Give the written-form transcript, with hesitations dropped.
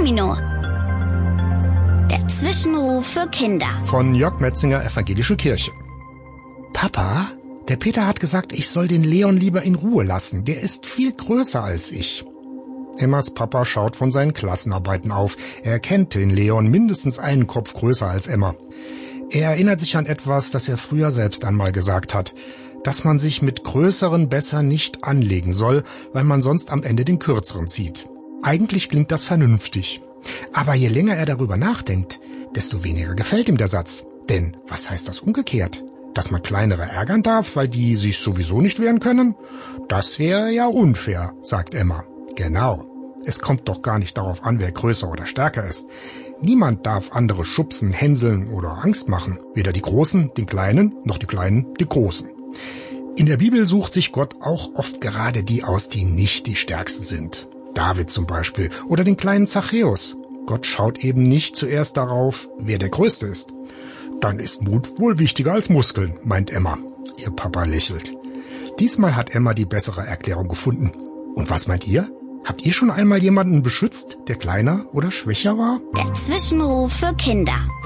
Domino. Der Zwischenruf für Kinder. Von Jörg Metzinger, Evangelische Kirche. Papa, der Peter hat gesagt, ich soll den Leon lieber in Ruhe lassen. Der ist viel größer als ich. Emmas Papa schaut von seinen Klassenarbeiten auf. Er kennt den Leon mindestens einen Kopf größer als Emma. Er erinnert sich an etwas, das er früher selbst einmal gesagt hat, dass man sich mit Größeren besser nicht anlegen soll, weil man sonst am Ende den Kürzeren zieht. Eigentlich klingt das vernünftig. Aber je länger er darüber nachdenkt, desto weniger gefällt ihm der Satz. Denn was heißt das umgekehrt? Dass man Kleinere ärgern darf, weil die sich sowieso nicht wehren können? Das wäre ja unfair, sagt Emma. Genau. Es kommt doch gar nicht darauf an, wer größer oder stärker ist. Niemand darf andere schubsen, hänseln oder Angst machen. Weder die Großen, den Kleinen, noch die Kleinen, die Großen. In der Bibel sucht sich Gott auch oft gerade die aus, die nicht die Stärksten sind. David zum Beispiel oder den kleinen Zachäus. Gott schaut eben nicht zuerst darauf, wer der Größte ist. Dann ist Mut wohl wichtiger als Muskeln, meint Emma. Ihr Papa lächelt. Diesmal hat Emma die bessere Erklärung gefunden. Und was meint ihr? Habt ihr schon einmal jemanden beschützt, der kleiner oder schwächer war? Der Zwischenruf für Kinder.